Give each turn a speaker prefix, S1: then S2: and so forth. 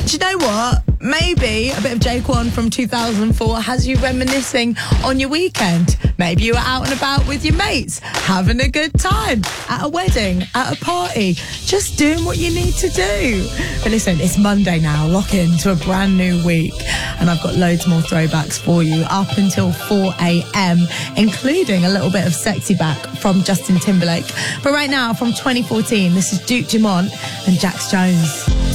S1: Do you know what? Maybe a bit of J-Kwon from 2004 has you reminiscing on your weekend. Maybe you were out and about with your mates, having a good time, at a wedding, at a party, just doing what you need to do. But listen, it's Monday now, lock into a brand new week. And I've got loads more throwbacks for you up until 4 a.m, including a little bit of Sexy Back from Justin Timberlake. But right now, from 2014, this is Duke Dumont and Jax Jones.